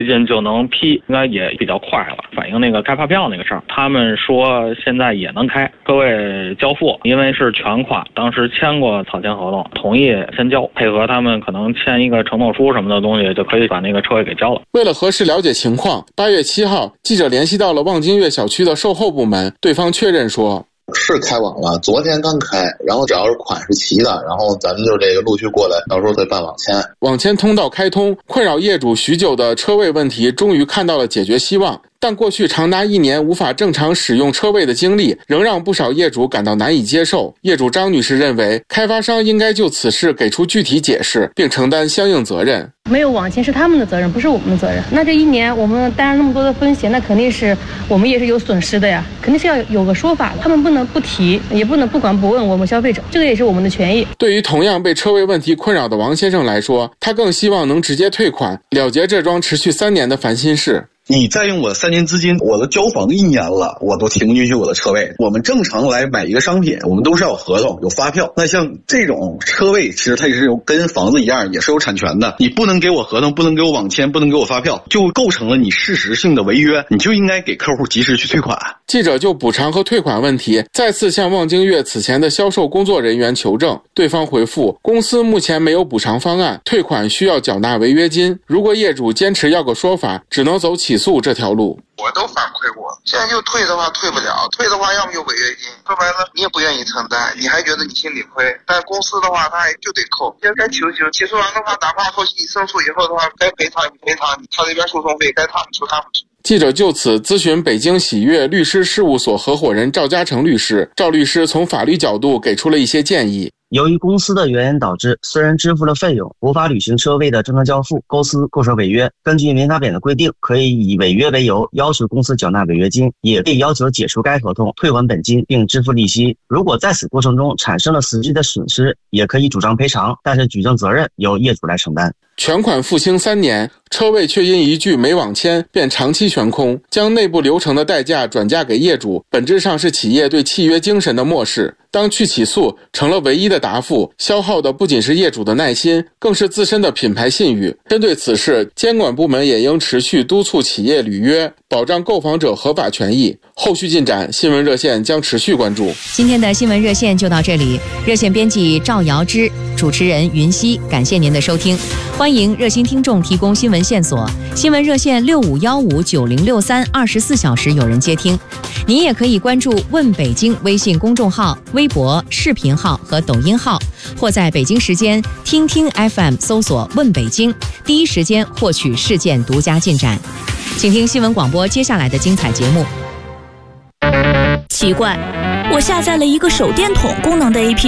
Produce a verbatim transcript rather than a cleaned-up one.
最近就能批，应该也比较快了。反映那个开发票那个事儿，他们说现在也能开，各位交付，因为是全款，当时签过草签合同，同意先交，配合他们可能签一个承诺书什么的东西，就可以把那个车位给交了。 为了核实了解情况，八月七号，记者联系到了望京悦小区的售后部门，对方确认说。 是开网了，昨天刚开，然后只要是款是齐的，然后咱们就这个陆续过来，到时候再办网签。 网签通道开通，困扰业主许久的车位问题终于看到了解决希望。但过去长达一年无法正常使用车位的经历，仍让不少业主感到难以接受。业主张女士认为，开发商应该就此事给出具体解释，并承担相应责任。 没有网签是他们的责任，不是我们的责任。那这一年我们担了那么多的风险，那肯定是我们也是有损失的呀，肯定是要有个说法的。他们不能不提，也不能不管不问我们消费者，这个也是我们的权益。 对于同样被车位问题困扰的王先生来说，他更希望能直接退款，了结这桩持续三年的烦心事。 你再用我的三年资金，我都交房一年了，我都停不进去我的车位。我们正常来买一个商品，我们都是要有合同有发票，那像这种车位其实它也是有跟房子一样，也是有产权的。你不能给我合同，不能给我网签，不能给我发票，就构成了你事实性的违约，你就应该给客户及时去退款。 记者就补偿和退款问题再次向望京悦此前的销售工作人员求证，对方回复公司目前没有补偿方案，退款需要缴纳违约金，如果业主坚持要个说法，只能走起诉这条路。 我都反馈过，现在就退的话退不了，退的话要么就违约金，说白了你也不愿意承担，你还觉得你心里亏，但公司的话他也就得扣，现在该起诉起诉，起诉完的话，哪怕后期你胜诉以后的话，该赔偿你赔偿你，他那边诉讼费该他们出他们出。 记者就此咨询北京喜悦律师事务所合伙人赵嘉诚律师，赵律师从法律角度给出了一些建议。 由于公司的原因导致，虽然支付了费用，无法履行车位的正常交付，公司构成违约。根据民法典的规定，可以以违约为由要求公司缴纳违约金，也可以要求解除该合同，退还本金并支付利息。如果在此过程中产生了实际的损失，也可以主张赔偿，但是举证责任由业主来承担。 全款付清三年，车位却因一句没网签便长期悬空，将内部流程的代价转嫁给业主，本质上是企业对契约精神的漠视。当去起诉成了唯一的答复，消耗的不仅是业主的耐心，更是自身的品牌信誉。针对此事，监管部门也应持续督促企业履约，保障购房者合法权益。后续进展，新闻热线将持续关注。 今天的新闻热线就到这里，热线编辑赵瑶芝，主持人云熙，感谢您的收听。欢迎热心听众提供新闻线索，新闻热线六五幺五九零六三，二十四小时有人接听。您也可以关注问北京微信公众号、微博、视频号和抖音号，或在北京时间听听 F M 搜索问北京，第一时间获取事件独家进展。请听新闻广播接下来的精彩节目。 奇怪，我下载了一个手电筒功能的 A P P。